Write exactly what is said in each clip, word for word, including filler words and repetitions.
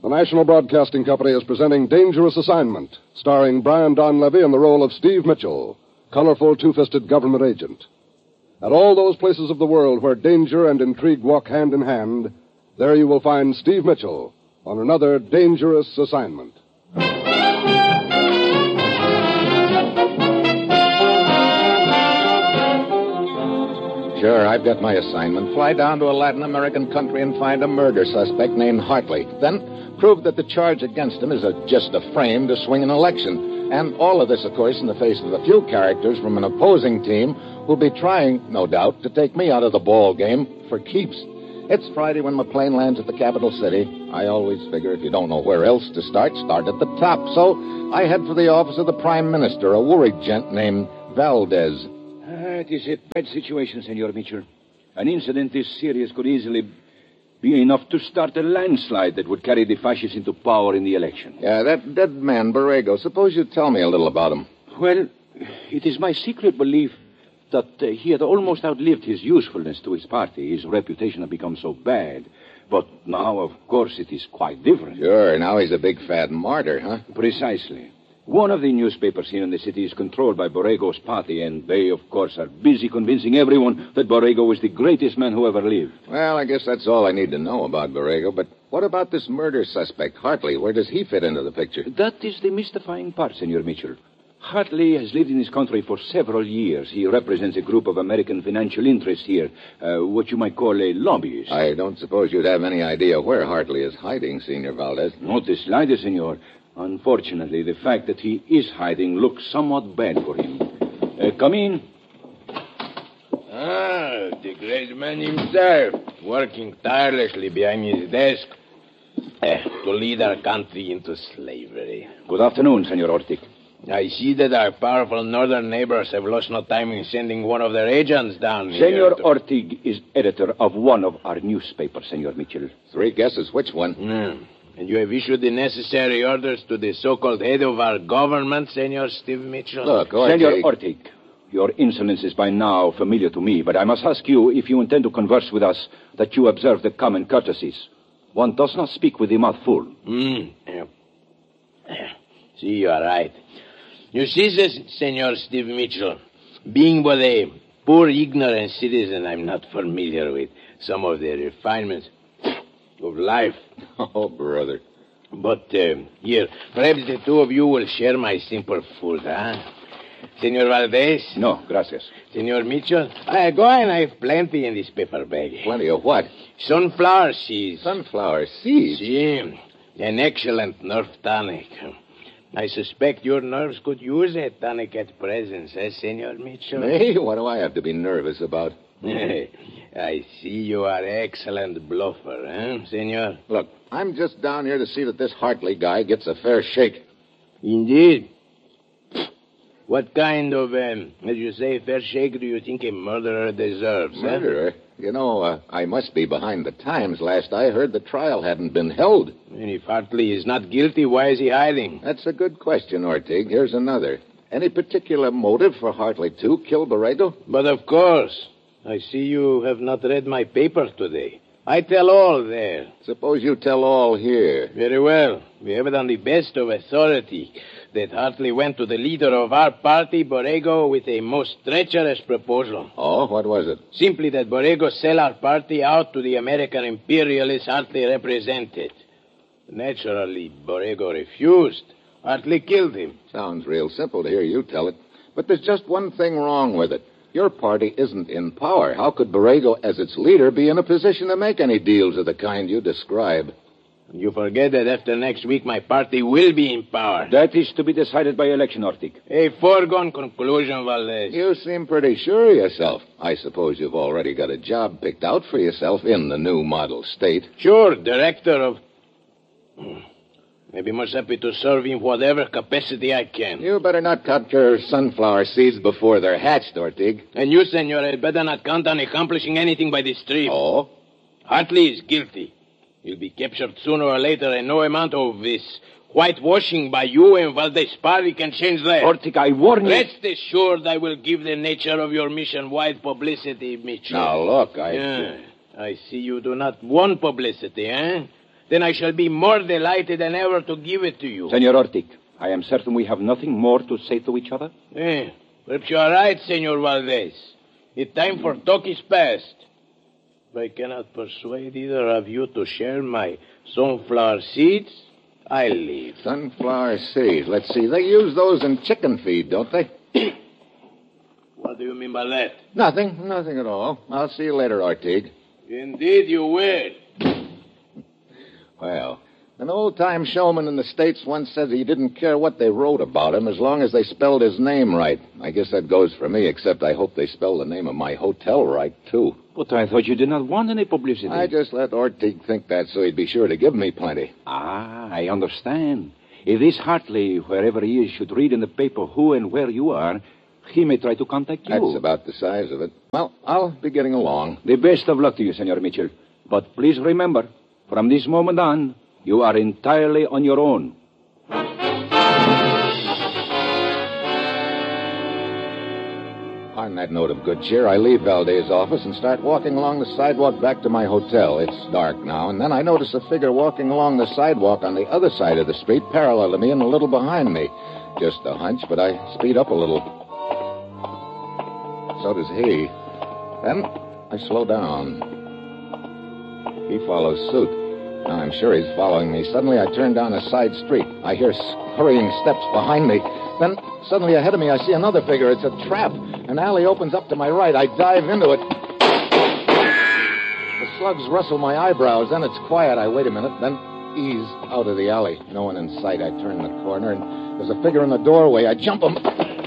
The National Broadcasting Company is presenting Dangerous Assignment, starring Brian Donlevy in the role of Steve Mitchell, colorful two-fisted government agent. At all those places of the world where danger and intrigue walk hand in hand, there you will find Steve Mitchell on another Dangerous Assignment. Sure, I've got my assignment. Fly down to a Latin American country and find a murder suspect named Hartley. Then prove that the charge against him is a, just a frame to swing an election. And all of this, of course, in the face of a few characters from an opposing team who'll be trying, no doubt, to take me out of the ball game for keeps. It's Friday when my plane lands at the capital city. I always figure if you don't know where else to start, start at the top. So I head for the office of the Prime Minister, a worried gent named Valdez. Uh, it is a bad situation, Senor Mitchell. An incident this serious could easily be enough to start a landslide that would carry the fascists into power in the election. Yeah, that dead man, Borrego, suppose you tell me a little about him. Well, it is my secret belief that uh, he had almost outlived his usefulness to his party. His reputation had become so bad. But now, of course, it is quite different. Sure, now he's a big fat martyr, huh? Precisely. One of the newspapers here in the city is controlled by Borrego's party, and they, of course, are busy convincing everyone that Borrego was the greatest man who ever lived. Well, I guess that's all I need to know about Borrego, but what about this murder suspect, Hartley? Where does he fit into the picture? That is the mystifying part, Senor Mitchell. Hartley has lived in this country for several years. He represents a group of American financial interests here, uh, what you might call a lobbyist. I don't suppose you'd have any idea where Hartley is hiding, Senor Valdez. Not the slightest, Senor. Unfortunately, the fact that he is hiding looks somewhat bad for him. Uh, come in. Ah, the great man himself, working tirelessly behind his desk eh, to lead our country into slavery. Good afternoon, Senor Ortiz. I see that our powerful northern neighbors have lost no time in sending one of their agents down here. Senor to... Ortiz is editor of one of our newspapers, Senor Mitchell. Three guesses. Which one? Mm. And you have issued the necessary orders to the so-called head of our government, Senor Steve Mitchell? Look, Ortiz... Senor Ortiz, your insolence is by now familiar to me, but I must ask you, if you intend to converse with us, that you observe the common courtesies. One does not speak with the mouth full. Mm. See, you are right. You see, Senor Steve Mitchell, being but a poor, ignorant citizen, I'm not familiar with some of the refinements of life. Oh, brother. But, uh, here, perhaps the two of you will share my simple food, huh? Senor Valdez? No, gracias. Senor Mitchell? Uh, go on, I have plenty in this paper bag. Plenty of what? Sunflower seeds. Sunflower seeds? See, an excellent nerve tonic. I suspect your nerves could use a tonic at present, eh, Senor Mitchell? Me? What do I have to be nervous about? I see you are excellent bluffer, eh, Senor? Look, I'm just down here to see that this Hartley guy gets a fair shake. Indeed. What kind of, um, as you say, fair shake do you think a murderer deserves? Murderer? Eh? You know, uh, I must be behind the times. Last I heard, the trial hadn't been held. And if Hartley is not guilty, why is he hiding? That's a good question, Ortiz. Here's another. Any particular motive for Hartley to kill Borrego? But of course. I see you have not read my paper today. I tell all there. Suppose you tell all here. Very well. We have it on the best of authority that Hartley went to the leader of our party, Borrego, with a most treacherous proposal. Oh, what was it? Simply that Borrego sell our party out to the American imperialists Hartley represented. Naturally, Borrego refused. Hartley killed him. Sounds real simple to hear you tell it. But there's just one thing wrong with it. Your party isn't in power. How could Borrego, as its leader, be in a position to make any deals of the kind you describe? You forget that after next week, my party will be in power. That is to be decided by election, Ortiz. A foregone conclusion, Valdez. You seem pretty sure of yourself. I suppose you've already got a job picked out for yourself in the new model state. Sure, director of... Maybe most happy to serve in whatever capacity I can. You better not cut your sunflower seeds before they're hatched, Ortiz. And you, senor, had better not count on accomplishing anything by this trip. Oh? Hartley is guilty. He'll be captured sooner or later, and no amount of this whitewashing by you and Valdez Party can change that. Ortiz, I warn you. Rest assured I will give the nature of your mission wide publicity, Mitchell. Now, look, I... Yeah, I see you do not want publicity, eh? then I shall be more delighted than ever to give it to you. Senor Ortiz, I am certain we have nothing more to say to each other. Eh, perhaps you are right, Senor Valdez. The time for talk is past. If I cannot persuade either of you to share my sunflower seeds, I'll leave. Sunflower seeds. Let's see. They use those in chicken feed, don't they? What do you mean by that? Nothing. Nothing at all. I'll see you later, Ortiz. Indeed you will. Well, an old-time showman in the States once said he didn't care what they wrote about him as long as they spelled his name right. I guess that goes for me, except I hope they spell the name of my hotel right, too. But I thought you did not want any publicity. I just let Ortiz think that so he'd be sure to give me plenty. Ah, I understand. If this Hartley, wherever he is, should read in the paper who and where you are, he may try to contact you. That's about the size of it. Well, I'll be getting along. The best of luck to you, Senor Mitchell. But please remember, from this moment on, you are entirely on your own. On that note of good cheer, I leave Valdez's office and start walking along the sidewalk back to my hotel. It's dark now, and then I notice a figure walking along the sidewalk on the other side of the street, parallel to me and a little behind me. Just a hunch, but I speed up a little. So does he. Then I slow down. He follows suit. Now I'm sure he's following me. Suddenly I turn down a side street. I hear hurrying steps behind me. Then suddenly ahead of me I see another figure. It's a trap. An alley opens up to my right. I dive into it. The slugs rustle my eyebrows. Then it's quiet. I wait a minute. Then ease out of the alley. No one in sight. I turn the corner and there's a figure in the doorway. I jump him.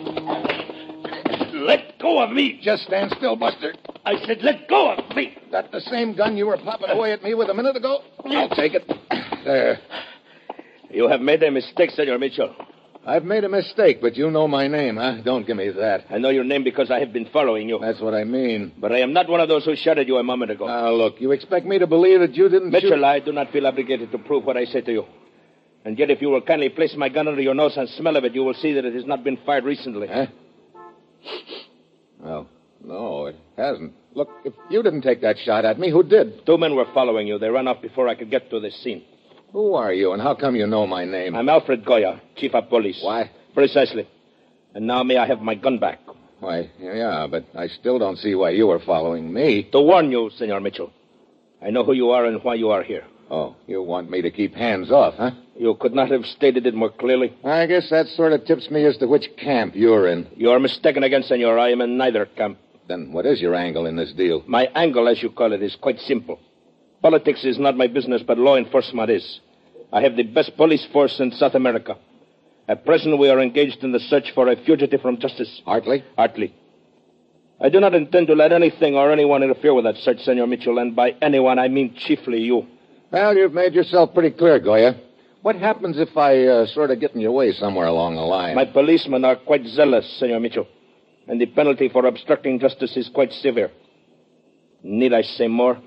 Let go of me. Just stand still, Buster. I said let go of me. That the same gun you were popping away at me with a minute ago? I'll take it. There. You have made a mistake, Senor Mitchell. I've made a mistake, but you know my name, huh? Don't give me that. I know your name because I have been following you. That's what I mean. But I am not one of those who shot at you a moment ago. Now, look, you expect me to believe that you didn't Mitchell, shoot... I do not feel obligated to prove what I say to you. And yet, if you will kindly place my gun under your nose and smell of it, you will see that it has not been fired recently. Huh? Well, no, it hasn't. Look, if you didn't take that shot at me, who did? Two men were following you. They ran off before I could get to the scene. Who are you, and how come you know my name? I'm Alfred Goya, chief of police. Why? Precisely. And now may I have my gun back? Why, yeah, but I still don't see why you were following me. To warn you, Senor Mitchell. I know who you are and why you are here. Oh, you want me to keep hands off, huh? You could not have stated it more clearly. I guess that sort of tips me as to which camp you're in. You are mistaken again, Senor. I am in neither camp. Then what is your angle in this deal? My angle, as you call it, is quite simple. Politics is not my business, but law enforcement is. I have the best police force in South America. At present, we are engaged in the search for a fugitive from justice. Hartley? Hartley. I do not intend to let anything or anyone interfere with that search, Senor Mitchell, and by anyone, I mean chiefly you. Well, you've made yourself pretty clear, Goya. What happens if I uh, sort of get in your way somewhere along the line? My policemen are quite zealous, Senor Mitchell, and the penalty for obstructing justice is quite severe. Need I say more?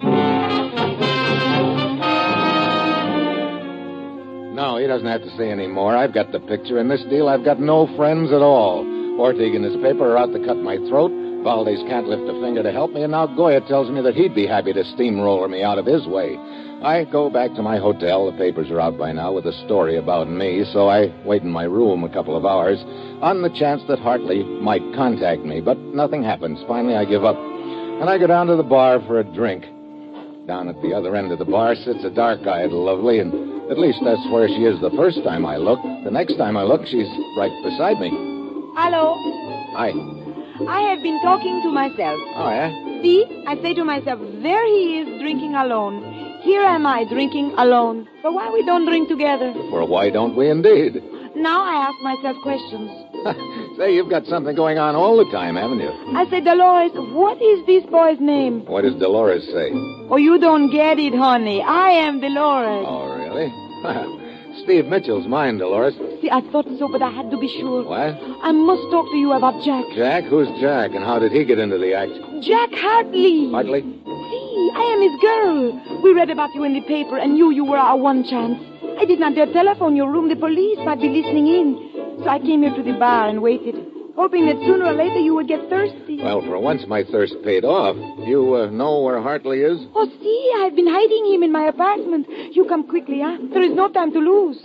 No, he doesn't have to say any more. I've got the picture. In this deal, I've got no friends at all. Ortiz and his paper are out to cut my throat. Valdez can't lift a finger to help me, and now Goya tells me that he'd be happy to steamroller me out of his way. I go back to my hotel. The papers are out by now with a story about me, so I wait in my room a couple of hours on the chance that Hartley might contact me, but nothing happens. Finally, I give up, and I go down to the bar for a drink. Down at the other end of the bar sits a dark-eyed lovely, and at least that's where she is the first time I look. The next time I look, she's right beside me. Hello. Hi. I have been talking to myself. Oh, yeah? See, I say to myself, there he is drinking alone. Here am I drinking alone. So why we don't drink together? Well, why don't we indeed? Now I ask myself questions. Say, you've got something going on all the time, haven't you? I say, Dolores, what is this boy's name? What does Dolores say? Oh, you don't get it, honey. I am Dolores. Oh, really? Steve Mitchell's mine, Dolores. See, I thought so, but I had to be sure. What? I must talk to you about Jack. Jack? Who's Jack, and how did he get into the act? Jack Hartley. Hartley? See, I am his girl. We read about you in the paper and knew you were our one chance. I did not dare telephone your room. The police might be listening in. So I came here to the bar and waited. hoping that sooner or later you would get thirsty. Well, for once my thirst paid off. You uh, know where Hartley is? Oh, see, I've been hiding him in my apartment. You come quickly, huh? There is no time to lose.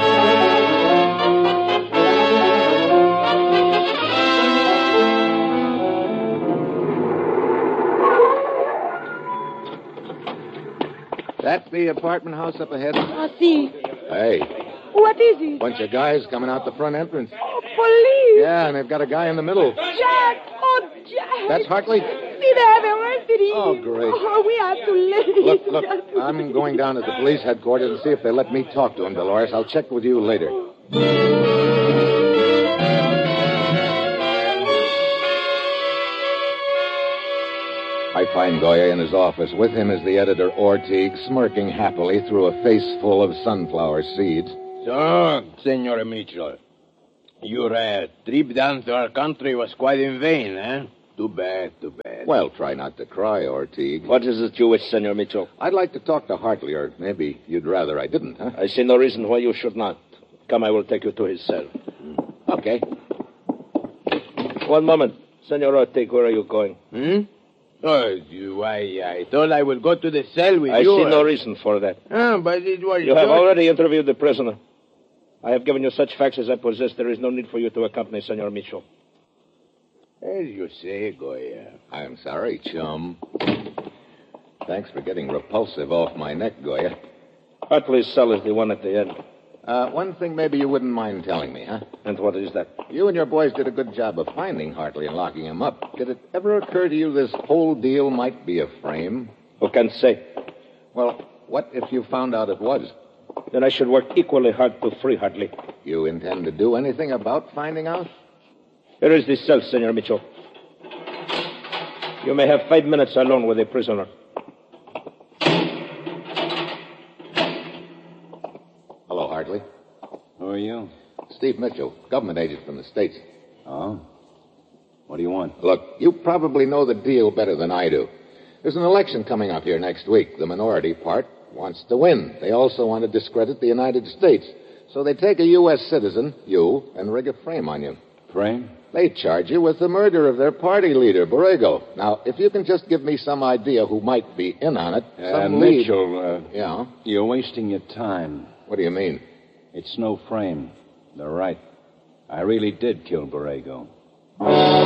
That's the apartment house up ahead. Ah, see. Hey, What is it? bunch of guys coming out the front entrance. Oh, police. Yeah, and they've got a guy in the middle. Jack! Oh, Jack! That's Hartley? See, they have arrested him. Oh, great. Oh, we have to leave. Look, look, I'm going down to the police headquarters and see if they let me talk to him, Dolores. I'll check with you later. I find Goya in his office. With him is the editor, Ortigue, smirking happily through a face full of sunflower seeds. So, Senor Mitchell, your uh, trip down to our country was quite in vain, eh? Too bad, too bad. Well, try not to cry, Ortigue. What is it you wish, Senor Mitchell? I'd like to talk to Hartley, or maybe you'd rather I didn't, huh? I see no reason why you should not. Come, I will take you to his cell. Okay. One moment. Senor Ortigue, where are you going? Hmm? Oh, you, I, I thought I would go to the cell with I you. see no reason for that. Oh, but it was You have just- already interviewed the prisoner. I have given you such facts as I possess. There is no need for you to accompany Senor Mitchell. As you say, Goya. I'm sorry, chum. Thanks for getting repulsive off my neck, Goya. Hartley's cell is the one at the end. Uh, one thing maybe you wouldn't mind telling me, huh? And what is that? You and your boys did a good job of finding Hartley and locking him up. Did it ever occur to you this whole deal might be a frame? Who can say? Well, what if you found out it was? Then I should work equally hard to free Hartley. You intend to do anything about finding out? Here is the cell, Senor Mitchell. You may have five minutes alone with the prisoner. Hello, Hartley. Who are you? Steve Mitchell, government agent from the States. Oh? What do you want? Look, you probably know the deal better than I do. There's an election coming up here next week. The minority part wants to win. They also want to discredit the United States. So they take a U S citizen, you, and rig a frame on you. Frame? They charge you with the murder of their party leader, Borrego. Now, if you can just give me some idea who might be in on it, Uh, some lead... Mitchell, uh, Yeah? you're wasting your time. What do you mean? It's no frame. They're right. I really did kill Borrego.